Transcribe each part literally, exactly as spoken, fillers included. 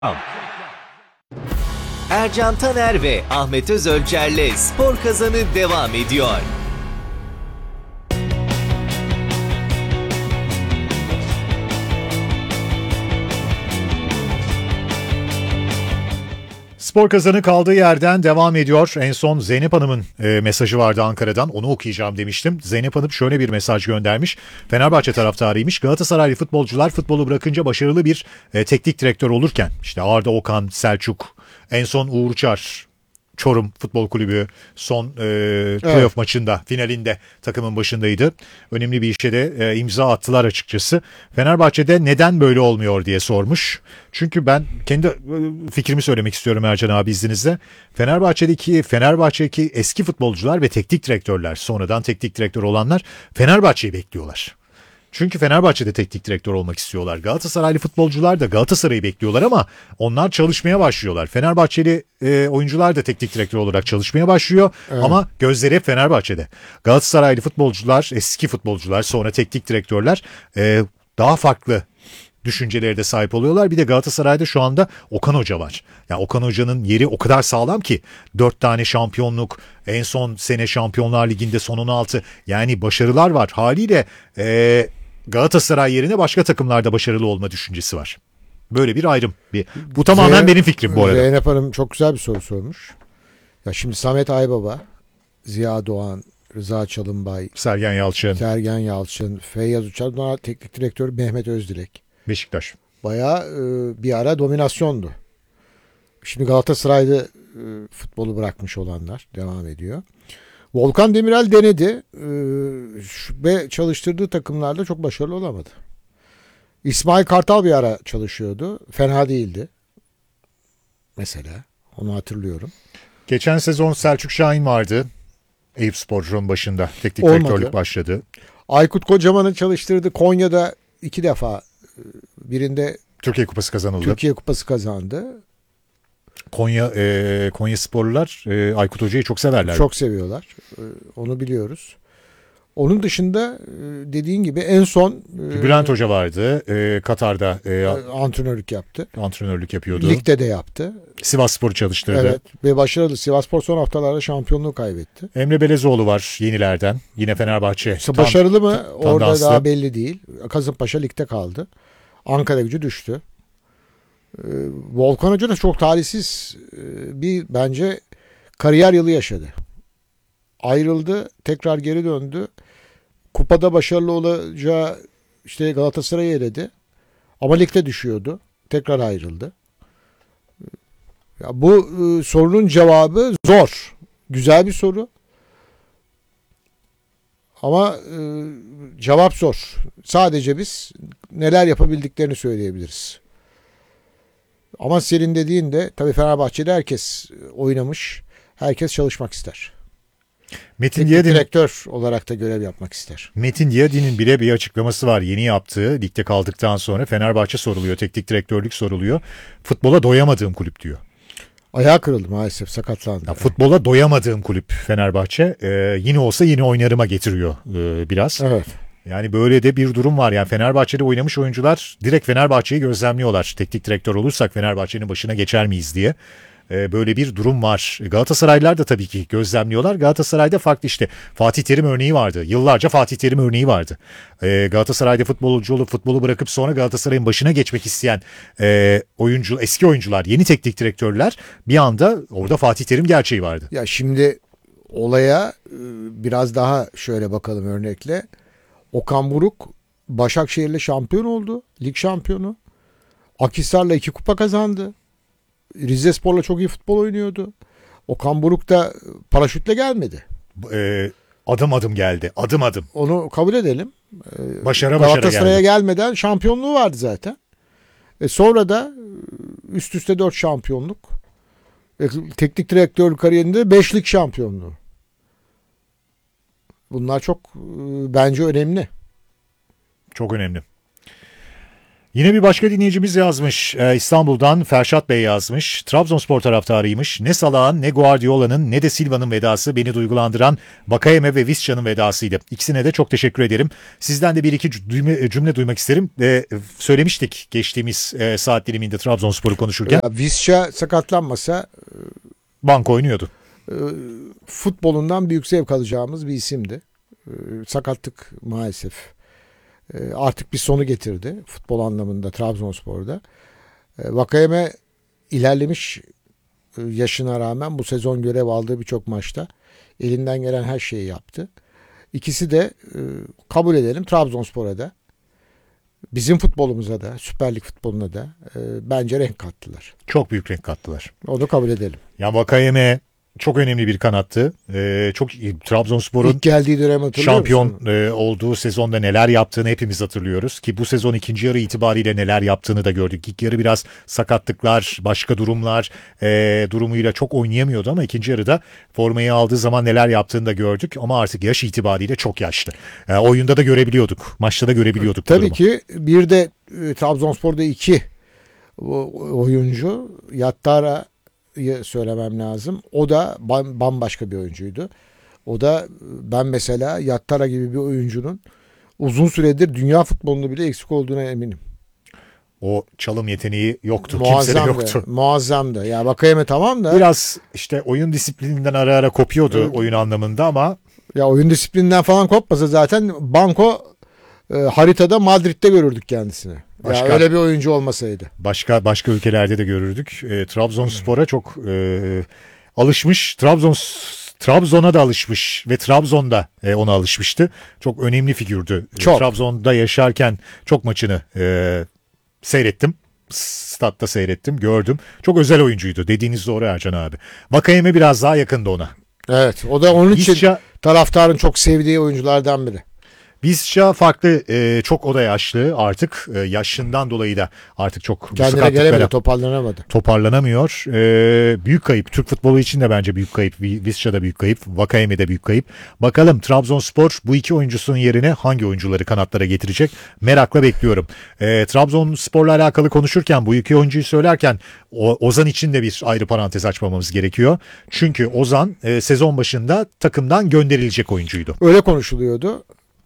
Ercan Taner ve Ahmet Özölçer'le Spor Kazanı devam ediyor. Spor Kazanı kaldığı yerden devam ediyor. En son Zeynep Hanım'ın e, mesajı vardı Ankara'dan. Onu okuyacağım demiştim. Zeynep Hanım şöyle bir mesaj göndermiş. Fenerbahçe taraftarıymış. Galatasaraylı futbolcular futbolu bırakınca başarılı bir e, teknik direktör olurken işte Arda Okan, Selçuk, en son Uğur Çar, Çorum Futbol Kulübü son e, playoff evet. maçında, finalinde takımın başındaydı. Önemli bir işe de e, imza attılar açıkçası. Fenerbahçe'de neden böyle olmuyor diye sormuş. Çünkü ben kendi e, fikrimi söylemek istiyorum Ercan abi izninizle. Fenerbahçe'deki Fenerbahçe'deki eski futbolcular ve teknik direktörler, sonradan teknik direktör olanlar Fenerbahçe'yi bekliyorlar. Çünkü Fenerbahçe'de teknik direktör olmak istiyorlar. Galatasaraylı futbolcular da Galatasaray'ı bekliyorlar ama onlar çalışmaya başlıyorlar. Fenerbahçeli e, oyuncular da teknik direktör olarak çalışmaya başlıyor evet. ama gözleri hep Fenerbahçe'de. Galatasaraylı futbolcular, eski futbolcular, sonra teknik direktörler e, daha farklı düşüncelere de sahip oluyorlar. Bir de Galatasaray'da şu anda Okan Hoca var. Yani Okan Hoca'nın yeri o kadar sağlam ki dört tane şampiyonluk, en son sene Şampiyonlar Ligi'nde son on altı, yani başarılar var. Haliyle e, Galatasaray yerine başka takımlarda başarılı olma düşüncesi var. Böyle bir ayrım. Bir, bu tamamen Zeynep, benim fikrim bu arada. Zeynep Hanım çok güzel bir soru sormuş. Ya şimdi Samet Aybaba, Ziya Doğan, Rıza Çalınbay, Sergen Yalçın, Sergen Yalçın, Feyyaz Uçar, bunlar teknik direktör Mehmet Özdilek. Beşiktaş. Bayağı e, bir ara dominasyondu. Şimdi Galatasaray'da e, futbolu bırakmış olanlar devam ediyor. Volkan Demirel denedi e, ve çalıştırdığı takımlarda çok başarılı olamadı. İsmail Kartal bir ara çalışıyordu. Fena değildi. Mesela onu hatırlıyorum. Geçen sezon Selçuk Şahin vardı. Eyüpspor'un başında teknik direktörlük başladı. Aykut Kocaman'ın çalıştırdığı Konya'da iki defa, birinde Türkiye Kupası kazanıldı. Türkiye Kupası kazandı. Konya e, Konya sporlular e, Aykut Hoca'yı çok severler. Çok seviyorlar. E, onu biliyoruz. Onun dışında e, dediğin gibi en son e, Bülent Hoca vardı. E, Katar'da e, antrenörlük yaptı. Antrenörlük yapıyordu. Ligde de yaptı. Sivasspor'u çalıştırdı. Evet ve başarılı. Sivasspor son haftalarda şampiyonluğu kaybetti. Emre Belezoğlu var yenilerden. Yine Fenerbahçe. İşte başarılı tam, mı? Tam Orada danslı. daha belli değil. Kasımpaşa ligde kaldı. Ankara Gücü düştü. Ee, Volkan Hoca da çok talihsiz bir bence kariyer yılı yaşadı. Ayrıldı, tekrar geri döndü. Kupada başarılı olacağı işte Galatasaray'ı eledi. Ama ligde düşüyordu. Tekrar ayrıldı. Ya bu e, sorunun cevabı zor. Güzel bir soru. Ama e, cevap zor. Sadece biz neler yapabildiklerini söyleyebiliriz. Ama senin dediğin de tabii Fenerbahçe'de herkes oynamış. Herkes çalışmak ister. Metin Diyadin, direktör olarak da görev yapmak ister. Metin Diyadin'in bile bir açıklaması var. Yeni yaptığı, ligde kaldıktan sonra Fenerbahçe soruluyor. Teknik direktörlük soruluyor. Futbola doyamadığım kulüp diyor. Ayağı kırıldı maalesef, sakatlandı. Ya, futbola doyamadığım kulüp Fenerbahçe. Ee, yine olsa yine oynarıma getiriyor e, biraz. Evet. Yani böyle de bir durum var. Yani Fenerbahçe'de oynamış oyuncular direkt Fenerbahçe'yi gözlemliyorlar. Teknik direktör olursak Fenerbahçe'nin başına geçer miyiz diye. Ee, böyle bir durum var. Galatasaraylılar da tabii ki gözlemliyorlar. Galatasaray'da farklı işte. Fatih Terim örneği vardı. Yıllarca Fatih Terim örneği vardı. Ee, Galatasaray'da futbolcu olup futbolu bırakıp sonra Galatasaray'ın başına geçmek isteyen e, oyuncu, eski oyuncular, yeni teknik direktörler, bir anda orada Fatih Terim gerçeği vardı. Ya şimdi olaya biraz daha şöyle bakalım örnekle. Okan Buruk Başakşehir'le şampiyon oldu. Lig şampiyonu. Akhisar'la iki kupa kazandı. Rizespor'la çok iyi futbol oynuyordu. Okan Buruk da paraşütle gelmedi. Ee, adım adım geldi. Adım adım. Onu kabul edelim. Başara başara geldi. Galatasaray'a gelmeden şampiyonluğu vardı zaten. E sonra da üst üste dört şampiyonluk. E, teknik direktör kariyerinde beşlik şampiyonluğu. Bunlar çok bence önemli. Çok önemli. Yine bir başka dinleyicimiz yazmış. Ee, İstanbul'dan Ferşat Bey yazmış. Trabzonspor taraftarıymış. Ne Salah'ın ne Guardiola'nın ne de Silva'nın vedası beni duygulandıran Vakayeme ve Visca'nın vedasıydı. İkisine de çok teşekkür ederim. Sizden de bir iki cümle, cümle duymak isterim. Ee, söylemiştik geçtiğimiz e, saat diliminde Trabzonspor'u konuşurken. Ya, Visca sakatlanmasa Banko oynuyordu. e, futbolundan büyük zevk alacağımız bir isimdi. E, sakatlık maalesef e, artık bir sonu getirdi futbol anlamında Trabzonspor'da. E, Vakayeme ilerlemiş e, yaşına rağmen bu sezon görev aldığı birçok maçta elinden gelen her şeyi yaptı. İkisi de e, kabul edelim Trabzonspor'a da bizim futbolumuza da Süper Lig futboluna da e, bence renk kattılar. Çok büyük renk kattılar. Onu kabul edelim. Ya Vakayeme çok önemli bir kanattı. Ee, çok Trabzonspor'un İlk geldiği dönem hatırlıyor şampiyon musun? e, olduğu sezonda neler yaptığını hepimiz hatırlıyoruz. Ki bu sezon ikinci yarı itibariyle neler yaptığını da gördük. İlk yarı biraz sakatlıklar, başka durumlar e, durumuyla çok oynayamıyordu ama ikinci yarıda formayı aldığı zaman neler yaptığını da gördük. Ama artık yaş itibariyle çok yaşlı. E, oyunda da görebiliyorduk. Maçta da görebiliyorduk. bu Tabii durumu. ki bir de e, Trabzonspor'da iki o- oyuncu Yattara'yı söylemem lazım. O da bam- bambaşka bir oyuncuydu. O da e, ben mesela Yattara gibi bir oyuncunun uzun süredir dünya futbolunda bile eksik olduğuna eminim. O çalım yeteneği yoktu. Kimse de Muazzamdı. yoktu. Muazzamdı. Ya Vakayeme tamam da Biraz işte oyun disiplininden ara ara kopuyordu Evet. oyun anlamında ama ya oyun disiplininden falan kopmasa zaten banko e, haritada Madrid'de görürdük kendisini. Başka- Ya öyle bir oyuncu olmasaydı. başka başka ülkelerde de görürdük. E, Trabzonspor'a çok e, alışmış. Trabzon Trabzon'a da alışmış ve Trabzon'da e, ona alışmıştı. Çok önemli figürdü. E, Çok. Trabzon'da yaşarken çok maçını e, seyrettim. Statta seyrettim, gördüm. Çok özel oyuncuydu. Dediğiniz doğru Ercan abi. Vakayeme biraz daha yakındı ona. Evet. O da onun için Visca, taraftarın çok sevdiği oyunculardan biri. Visca farklı. E, çok o da yaşlı artık. E, yaşından dolayı da artık çok bu Kendine sakatlıklara gelemedi, toparlanamadı. toparlanamıyor. Ee, büyük kayıp. Türk futbolu için de bence büyük kayıp. Visca da büyük kayıp. Vakayeme de büyük kayıp. Bakalım Trabzonspor bu iki oyuncusunun yerine hangi oyuncuları kanatlara getirecek? Merakla bekliyorum. Ee, Trabzonspor'la alakalı konuşurken bu iki oyuncuyu söylerken o, Ozan için de bir ayrı parantez açmamamız gerekiyor. Çünkü Ozan e, sezon başında takımdan gönderilecek oyuncuydu. Öyle konuşuluyordu.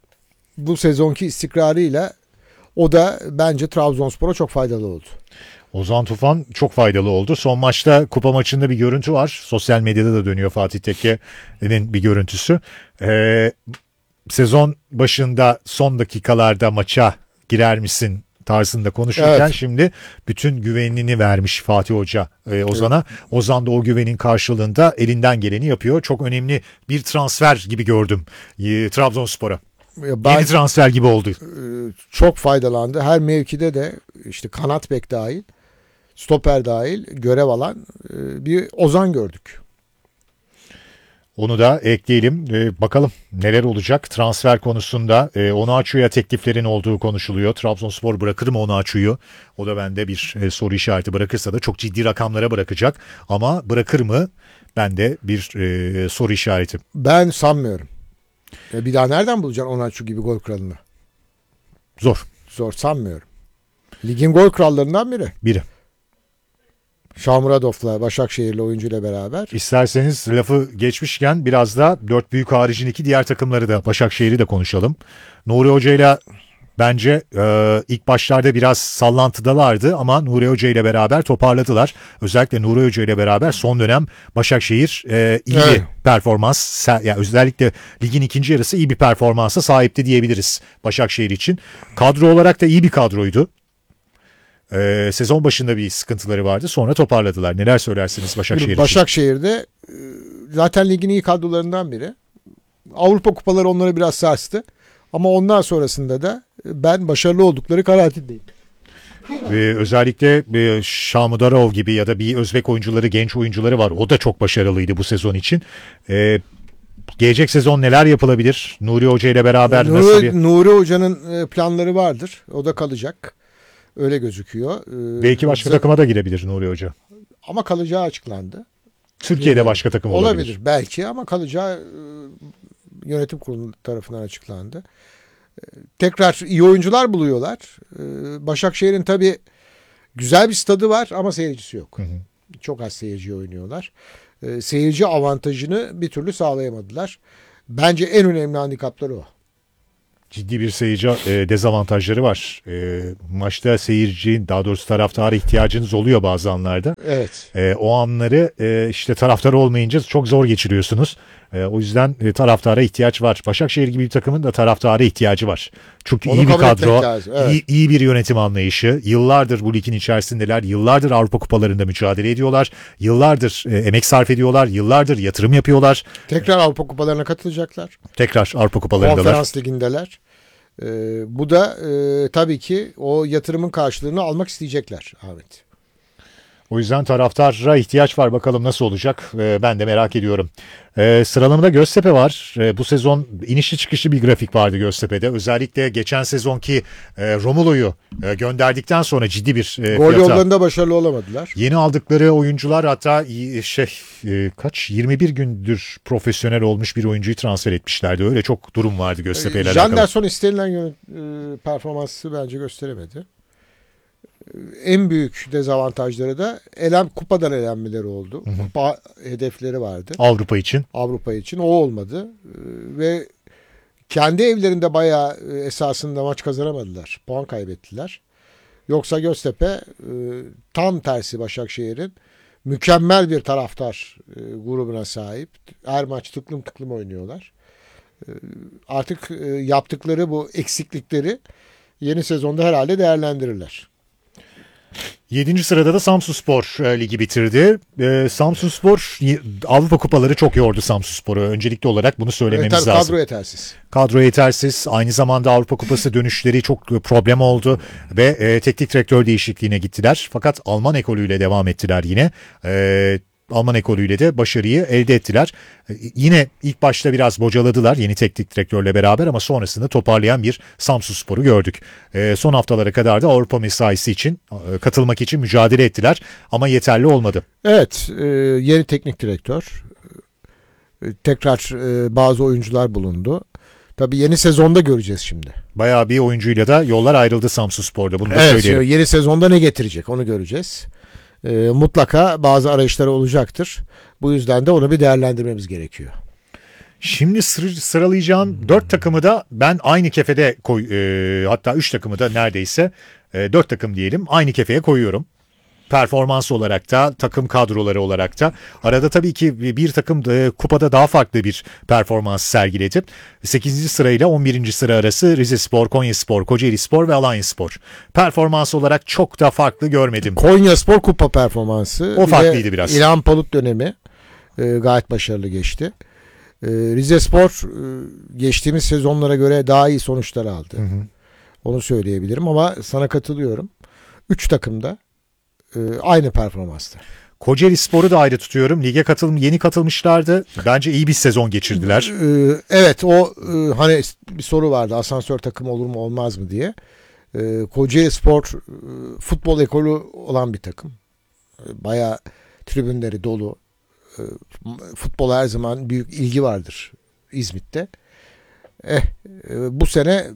Bu sezonki istikrarıyla o da bence Trabzonspor'a çok faydalı oldu. Ozan Tufan çok faydalı oldu. Son maçta kupa maçında bir görüntü var. Sosyal medyada da dönüyor Fatih Tekke'nin bir görüntüsü. Ee, sezon başında son dakikalarda maça girer misin tarzında konuşurken Evet. şimdi bütün güvenini vermiş Fatih Hoca e, Ozan'a. Ozan da o güvenin karşılığında elinden geleni yapıyor. Çok önemli bir transfer gibi gördüm e, Trabzonspor'a. Ya Ben Yeni transfer gibi oldu. e, çok faydalandı. Her mevkide de işte kanat bek dahil, stoper dahil görev alan e, bir Ozan gördük. Onu da ekleyelim. Ee, bakalım neler olacak transfer konusunda. Ee, Onuachu'ya tekliflerin olduğu konuşuluyor. Trabzonspor bırakır mı Onuachu'yu? O da bende bir e, soru işareti. Bırakırsa da çok ciddi rakamlara bırakacak. Ama bırakır mı? Bende bir e, soru işareti. Ben sanmıyorum. Ya bir daha nereden bulacaksın Onaçu gibi gol kralını? Zor. Zor, sanmıyorum. Ligin gol krallarından biri. Biri. Şamuradov'la Başakşehirli oyuncuyla beraber. İsterseniz lafı geçmişken biraz da dört büyük haricindeki diğer takımları da Başakşehir'i de konuşalım. Nuri Hoca'yla bence e, ilk başlarda biraz sallantıdalardı ama Nuri Hoca ile beraber toparladılar. Özellikle Nuri Hoca ile beraber son dönem Başakşehir e, iyi Evet. bir performans, yani özellikle ligin ikinci yarısı iyi bir performansa sahipti diyebiliriz Başakşehir için. Kadro olarak da iyi bir kadroydu. Ee, sezon başında bir sıkıntıları vardı. Sonra toparladılar. Neler söylersiniz Başakşehir için? Başakşehir'de e, zaten ligin iyi kadrolarından biri. Avrupa kupaları onları biraz sarstı. Ama ondan sonrasında da e, ben başarılı oldukları kanaatindeyim. Ee, özellikle e, Şamudarov gibi ya da bir Özbek oyuncuları, genç oyuncuları var. O da çok başarılıydı bu sezon için. Ee, gelecek sezon neler yapılabilir? Nuri Hoca ile beraber nasıl Nuri, bir... Nuri Hoca'nın e, planları vardır. O da kalacak. Öyle gözüküyor. E, Belki başka Z- takıma da girebilir Nuri Hoca. Ama kalacağı açıklandı. Türkiye'de başka takım olabilir. Olabilir belki ama kalacağı e, yönetim kurulu tarafından açıklandı. Tekrar iyi oyuncular buluyorlar. Ee, Başakşehir'in tabii güzel bir stadı var ama seyircisi yok. Hı hı. Çok az seyirci oynuyorlar. Ee, seyirci avantajını bir türlü sağlayamadılar. Bence en önemli handikapları o. Ciddi bir seyirci e, dezavantajları var. E, maçta seyirci, daha doğrusu taraftara ihtiyacınız oluyor bazı anlarda. Evet. E, o anları e, işte taraftar olmayınca çok zor geçiriyorsunuz. E, o yüzden e, taraftara ihtiyaç var. Başakşehir gibi bir takımın da taraftara ihtiyacı var. Çünkü Onu iyi bir kabul etmek kadro, lazım, evet. iyi, iyi bir yönetim anlayışı. Yıllardır bu ligin içerisindeler. Yıllardır Avrupa kupalarında mücadele ediyorlar. Yıllardır e, emek sarf ediyorlar. Yıllardır yatırım yapıyorlar. Tekrar Avrupa kupalarına katılacaklar. Tekrar Avrupa kupalarındalar. Konferans ligindeler. Ee, bu da e, tabii ki o yatırımın karşılığını almak isteyecekler Ahmet. O yüzden taraftara ihtiyaç var. Bakalım nasıl olacak? Ee, ben de merak ediyorum. Ee, sıralamada Göztepe var. Ee, bu sezon inişli çıkışlı bir grafik vardı Göztepe'de. Özellikle geçen sezonki e, Romulo'yu e, gönderdikten sonra ciddi bir e, Gol fiyata. yollarında başarılı olamadılar. Yeni aldıkları oyuncular hatta şey e, kaç yirmi bir gündür profesyonel olmuş bir oyuncuyu transfer etmişlerdi. Öyle çok durum vardı Göztepe ile alakalı. Janderson istenilen yön, e, performansı bence gösteremedi. En büyük dezavantajları da elen kupadan elenmeleri oldu. Hı hı. Kupa hedefleri vardı. Avrupa için. Avrupa için o olmadı. Ve kendi evlerinde bayağı esasında maç kazanamadılar. Puan kaybettiler. Yoksa Göztepe tam tersi Başakşehir'in mükemmel bir taraftar grubuna sahip. Her maç tıklım tıklım oynuyorlar. Artık yaptıkları bu eksiklikleri yeni sezonda herhalde değerlendirirler. Yedinci sırada da Samsunspor e, ligi bitirdi. E, Samsunspor Avrupa kupaları çok yordu Samsunspor'u. Öncelikli olarak bunu söylememiz evet, lazım. Kadro yetersiz. Kadro yetersiz. Aynı zamanda Avrupa Kupası dönüşleri çok problem oldu ve e, teknik direktör değişikliğine gittiler. Fakat Alman ekolüyle devam ettiler yine. E, Alman ekolüyle de başarıyı elde ettiler. Ee, yine ilk başta biraz bocaladılar yeni teknik direktörle beraber ama sonrasında toparlayan bir Samsunspor'u gördük. Ee, son haftalara kadar da Avrupa mesaisi için e, katılmak için mücadele ettiler ama yeterli olmadı. Evet, e, yeni teknik direktör. E, tekrar e, bazı oyuncular bulundu. Tabii yeni sezonda göreceğiz şimdi. Bayağı bir oyuncuyla da yollar ayrıldı Samsunspor'da. Bunu da evet, söyleyelim. Yeni sezonda ne getirecek onu göreceğiz. E, mutlaka bazı arayışları olacaktır. Bu yüzden de onu bir değerlendirmemiz gerekiyor. Şimdi sır, sıralayacağım dört takımı da ben aynı kefede koy, e, hatta üç takımı da neredeyse e, dört takım diyelim aynı kefeye koyuyorum. Performans olarak da takım kadroları olarak da arada tabii ki bir takım e, kupada daha farklı bir performans sergiledi. sekizinci sırayla on birinci sıra arası Rizespor, Konyaspor, Kocaelispor ve Alanyaspor. Performans olarak çok da farklı görmedim. Konyaspor kupa performansı. O farklıydı biraz. İlhan Palut dönemi e, gayet başarılı geçti. E, Rizespor e, geçtiğimiz sezonlara göre daha iyi sonuçlar aldı. Hı hı. Onu söyleyebilirim ama sana katılıyorum. Üç takımda aynı performansta. Kocaelispor'u da ayrı tutuyorum. Lige katılım yeni katılmışlardı. Bence iyi bir sezon geçirdiler. Evet, o hani bir soru vardı. Asansör takımı olur mu olmaz mı diye. Kocaelispor futbol ekolü olan bir takım. Bayağı tribünleri dolu. Futbola her zaman büyük ilgi vardır İzmit'te. Eh, bu sene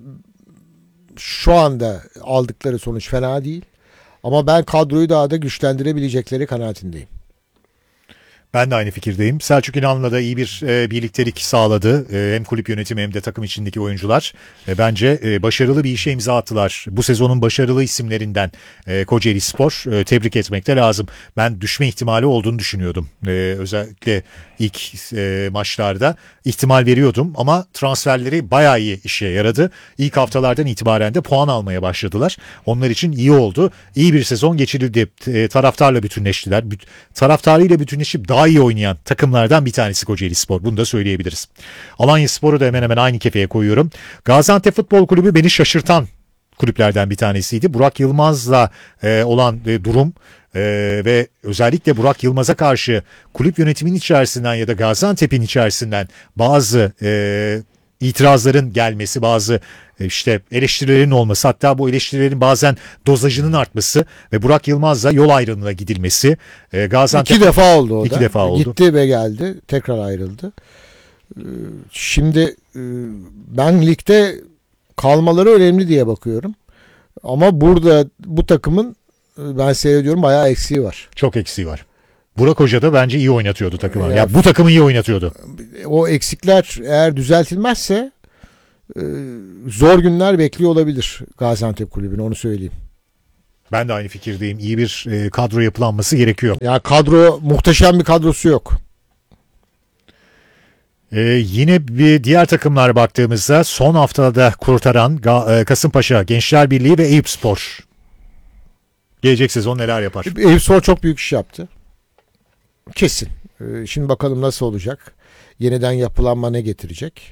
şu anda aldıkları sonuç fena değil. Ama ben kadroyu daha da güçlendirebilecekleri kanaatindeyim. Ben de aynı fikirdeyim. Selçuk İnan'la da iyi bir e, birliktelik sağladı. E, hem kulüp yönetimi hem de takım içindeki oyuncular. E, bence e, başarılı bir işe imza attılar. Bu sezonun başarılı isimlerinden e, Kocaelispor e, tebrik etmek de lazım. Ben düşme ihtimali olduğunu düşünüyordum. E, özellikle ilk e, maçlarda ihtimal veriyordum ama transferleri bayağı iyi işe yaradı. İlk haftalardan itibaren de puan almaya başladılar. Onlar için iyi oldu. İyi bir sezon geçirildi. E, taraftarla bütünleştiler. Büt- taraftarıyla bütünleşip daha iyi oynayan takımlardan bir tanesi Kocaelispor. Bunu da söyleyebiliriz. Alanyaspor'u da hemen hemen aynı kefeye koyuyorum. Gaziantep Futbol Kulübü beni şaşırtan kulüplerden bir tanesiydi. Burak Yılmaz'la e, olan e, durum e, ve özellikle Burak Yılmaz'a karşı kulüp yönetiminin içerisinden ya da Gaziantep'in içerisinden bazı e, itirazların gelmesi, bazı işte eleştirilerin olması, hatta bu eleştirilerin bazen dozajının artması ve Burak Yılmaz'la yol ayrılığına gidilmesi. E, Gaziantep iki defa oldu o iki da. defa oldu. Gitti ve geldi. Tekrar ayrıldı. Şimdi ben ligde kalmaları önemli diye bakıyorum. Ama burada bu takımın ben seyrediyorum bayağı eksiği var. Çok eksiği var. Burak Hoca da bence iyi oynatıyordu takımı. Ya, Ya, bu takımı iyi oynatıyordu. O eksikler eğer düzeltilmezse e, zor günler bekliyor olabilir Gaziantep Kulübü'nü, onu söyleyeyim. Ben de aynı fikirdeyim. İyi bir e, kadro yapılanması gerekiyor. Yani kadro, muhteşem bir kadrosu yok. Ee, yine bir diğer takımlara baktığımızda son haftada kurtaran Ga- e, Kasımpaşa, Gençler Birliği ve Eyüpspor. Gelecek sezon neler yapar? Eyüpspor çok büyük iş yaptı. Kesin. Ee, Şimdi bakalım nasıl olacak. Yeniden yapılanma ne getirecek?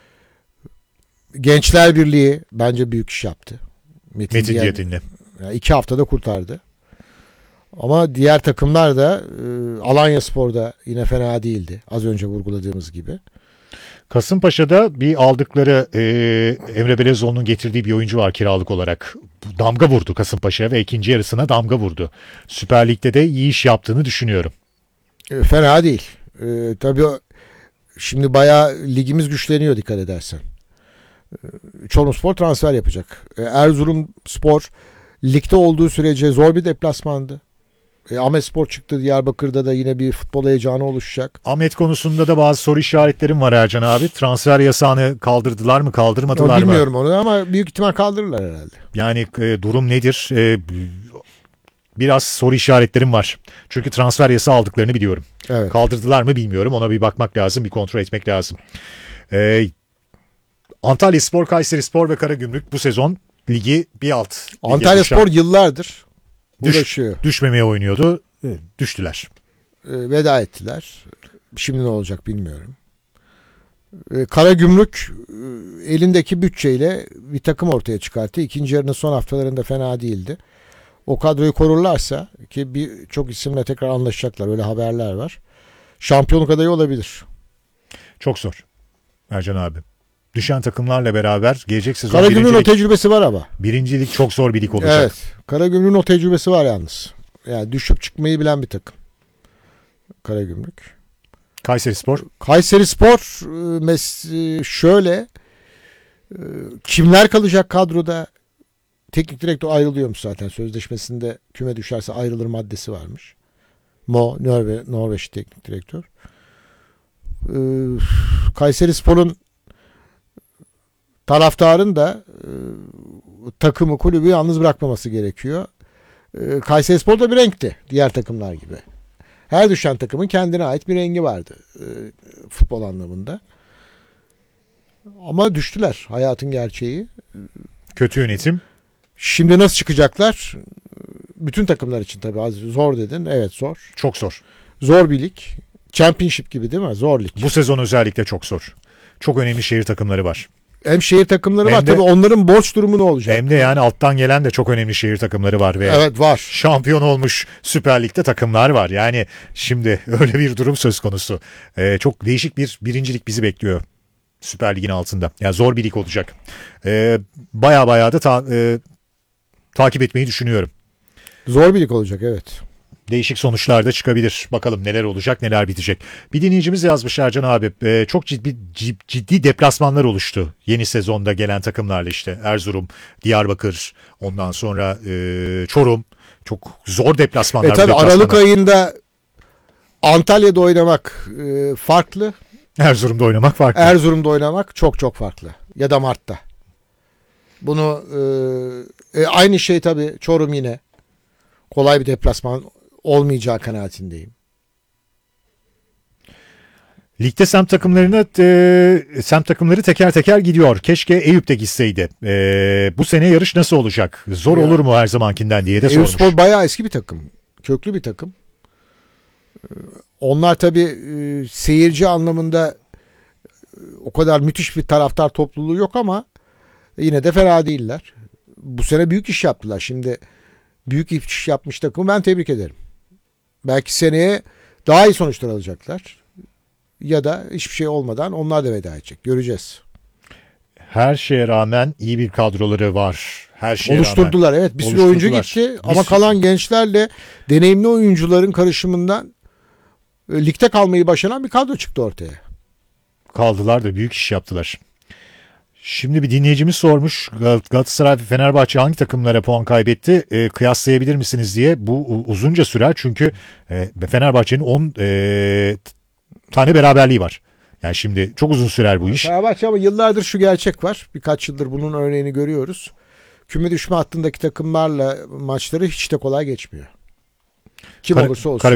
Gençler Birliği bence büyük iş yaptı. Metin, Metin Diyen- Diyadin'le. yani iki haftada kurtardı. Ama diğer takımlar da e, Alanyaspor'da yine fena değildi. Az önce vurguladığımız gibi. Kasımpaşa'da bir aldıkları e, Emre Belezoğlu'nun getirdiği bir oyuncu var kiralık olarak. Damga vurdu Kasımpaşa'ya ve ikinci yarısına damga vurdu. Süper Lig'de de iyi iş yaptığını düşünüyorum. E, fena değil. E, tabii o- şimdi bayağı ligimiz güçleniyor dikkat edersen. E, Çorumspor transfer yapacak. E, Erzurumspor ligde olduğu sürece zor bir deplasmandı. E, Ahmetspor çıktı. Diyarbakır'da da yine bir futbol heyecanı oluşacak. Ahmet konusunda da bazı soru işaretlerim var Ercan abi. Transfer yasağını kaldırdılar mı, kaldırmadılar Ya, mı? bilmiyorum onu ama büyük ihtimal kaldırırlar herhalde. Yani e, durum nedir? E, biraz soru işaretlerim var. Çünkü transfer yasağı aldıklarını biliyorum. Evet. Kaldırdılar mı bilmiyorum. Ona bir bakmak lazım, bir kontrol etmek lazım. E, Antalyaspor, Kayserispor ve Karagümrük bu sezon ligi bir alt. lige Antalyaspor düşen- yıllardır düş- uğraşıyor. düşmemeye oynuyordu. E, Düştüler. E, veda ettiler. Şimdi ne olacak bilmiyorum. E, Karagümrük e, elindeki bütçeyle bir takım ortaya çıkarttı. İkinci yarının son haftalarında fena değildi. O kadroyu korurlarsa ki birçok isimle tekrar anlaşacaklar. Öyle haberler var. Şampiyonluk adayı olabilir. Çok zor. Ercan abi. Düşen takımlarla beraber gelecek sezon Karagümrük'ün o birincilik, tecrübesi var ama. birincilik çok zor bir lig olacak. Evet. Karagümrük'ün o tecrübesi var yalnız. Yani düşüp çıkmayı bilen bir takım. Karagümrük. Kayserispor Kayserispor e, mes- e, şöyle e, kimler kalacak kadroda? Teknik direktör ayrılıyormuş zaten. Sözleşmesinde küme düşerse ayrılır maddesi varmış. Mo Norve Norveç teknik direktör. E, Kayserispor'un taraftarın da e, takımı, kulübü yalnız bırakmaması gerekiyor. E, Kayserispor da bir renkti diğer takımlar gibi. Her düşen takımın kendine ait bir rengi vardı e, futbol anlamında. Ama düştüler, hayatın gerçeği. kötü yönetim. Şimdi nasıl çıkacaklar? Bütün takımlar için tabii az zor dedin. Evet zor. Çok zor. Zor bir lig. Championship gibi değil mi? Zor lig. Bu sezon özellikle çok zor. Çok önemli şehir takımları var. Hem şehir takımları Hem var de- tabii, onların borç durumu ne olacak? Hem de yani alttan gelen de çok önemli şehir takımları var ve Evet var. şampiyon olmuş Süper Lig'de takımlar var. Yani şimdi öyle bir durum söz konusu. Ee, çok değişik bir birincilik bizi bekliyor Süper Lig'in altında. Yani zor bir lig olacak. Ee, baya baya da ta- e, takip etmeyi düşünüyorum. Zor bir lig olacak evet. Değişik sonuçlar da çıkabilir. Bakalım neler olacak, neler bitecek. Bir dinleyicimiz yazmış Ercan abi. e, çok ciddi, cid- ciddi deplasmanlar oluştu. Yeni sezonda gelen takımlarla işte Erzurum, Diyarbakır, ondan sonra e, Çorum. Çok zor deplasmanlar. E bu tabii deplasmanlar. Aralık ayında Antalya'da oynamak e, farklı. Erzurum'da oynamak farklı. Erzurum'da oynamak çok çok farklı. Ya da Mart'ta. Bunu e, e, aynı şey tabii Çorum yine. Kolay bir deplasman olmayacağı kanaatindeyim. Ligde semt takımlarına e, semt takımları teker teker gidiyor. Keşke Eyüp de gitseydi. E, bu sene yarış nasıl olacak? Zor Ya. olur mu her zamankinden diye de sormuş. Eyüpspor bayağı eski bir takım. Köklü bir takım. Ee, Onlar tabii e, seyirci anlamında e, o kadar müthiş bir taraftar topluluğu yok ama yine de fena değiller. Bu sene büyük iş yaptılar. Şimdi büyük iş yapmış takımı ben tebrik ederim. Belki seneye daha iyi sonuçlar alacaklar. Ya da hiçbir şey olmadan onlar da veda edecek. Göreceğiz. Her şeye rağmen iyi bir kadroları var. Her şeye rağmen. Oluşturdular evet. Bir sürü oyuncu Oluşturdular. gitti Bir ama sürü- kalan gençlerle deneyimli oyuncuların karışımından e, ligde kalmayı başaran bir kadro çıktı ortaya. Kaldılar da büyük iş yaptılar. Şimdi bir dinleyicimiz sormuş Gal- Galatasaray ve Fenerbahçe hangi takımlara puan kaybetti e, kıyaslayabilir misiniz diye. Bu u- uzunca sürer çünkü e, Fenerbahçe'nin on e, tane beraberliği var. Yani şimdi çok uzun sürer bu iş. Fenerbahçe ama yıllardır şu gerçek var. Birkaç yıldır bunun örneğini görüyoruz. Küme düşme hattındaki takımlarla maçları hiç de kolay geçmiyor. Kim Kara- olursa olsun.